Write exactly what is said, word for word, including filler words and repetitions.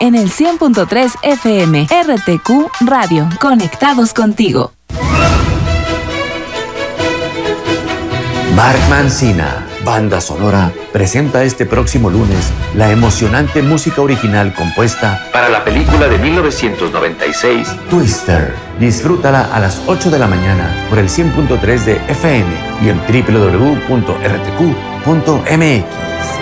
en el cien punto tres F M. R T Q Radio, conectados contigo. Mark Mancina, banda sonora, presenta este próximo lunes la emocionante música original compuesta para la película de mil novecientos noventa y seis, Twister. Disfrútala a las ocho de la mañana por el cien punto tres de F M y en doble u doble u doble u punto r t q punto m x.